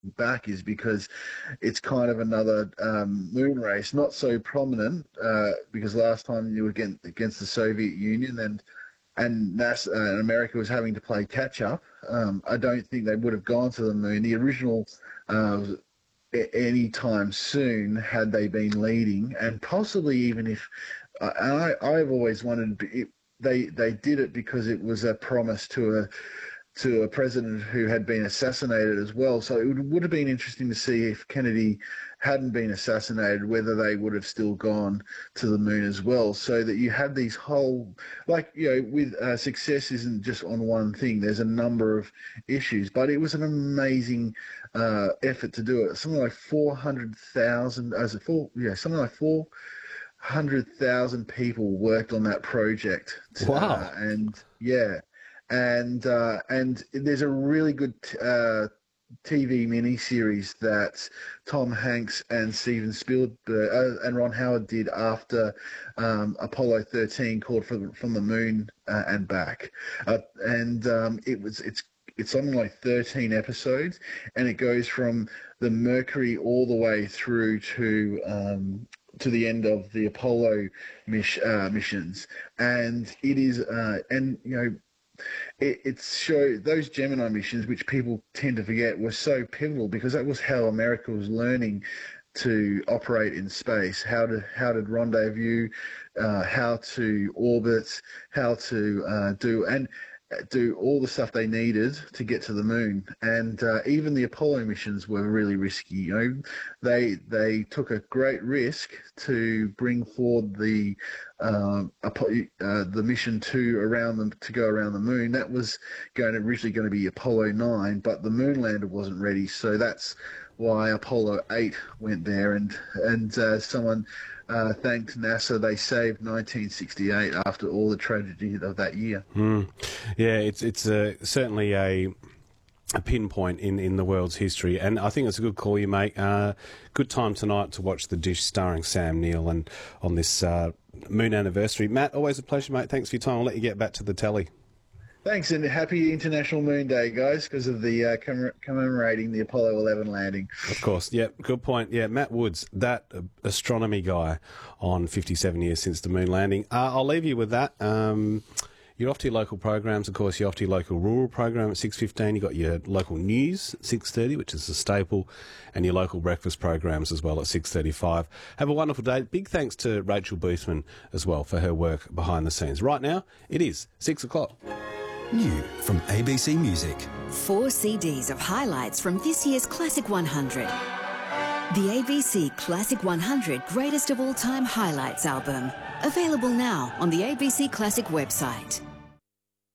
back is because it's kind of another moon race, not so prominent because last time you were against the Soviet Union and NASA and America was having to play catch up. I don't think they would have gone to the moon. The original any time soon had they been leading, and possibly even if I've always wanted they did it because it was a promise to a president who had been assassinated as well. So it would have been interesting to see if Kennedy hadn't been assassinated, whether they would have still gone to the moon as well. So that you had these whole, with success isn't just on one thing. There's a number of issues, but it was an amazing effort to do it. Something like 400,000, something like 400,000 people worked on that project. Wow. And yeah. And there's a really good TV miniseries that Tom Hanks and Steven Spielberg and Ron Howard did after Apollo 13, called From the Moon and Back, it's something like 13 episodes, and it goes from the Mercury all the way through to the end of the Apollo missions, and it is it showed those Gemini missions, which people tend to forget, were so pivotal because that was how America was learning to operate in space, how to rendezvous, how to orbit, how to do all the stuff they needed to get to the moon. And even the Apollo missions were really risky. They took a great risk to bring forward the mission to go around the moon. That was originally going to be Apollo 9, but the moon lander wasn't ready. So that's why Apollo 8 went there. And someone thanked NASA. They saved 1968 after all the tragedy of that year. Yeah, it's certainly a pinpoint in the world's history, and I think it's a good call you make. Good time tonight to watch The Dish starring Sam Neill and on this moon anniversary. Matt, always a pleasure, mate. Thanks for your time. I'll let you get back to the telly. Thanks, and happy International Moon Day, guys, because of the commemorating the Apollo 11 landing. Of course, yeah, good point. Yeah, Matt Woods, that astronomy guy on 57 years since the moon landing. I'll leave you with that. You're off to your local programs. Of course, you're off to your local rural program at 6:15. You've got your local news at 6:30, which is a staple, and your local breakfast programs as well at 6:35. Have a wonderful day. Big thanks to Rachel Boothman as well for her work behind the scenes. Right now, it is 6 o'clock. New from ABC Music. 4 CDs of highlights from this year's Classic 100. The ABC Classic 100 Greatest of All Time Highlights album. Available now on the ABC Classic website.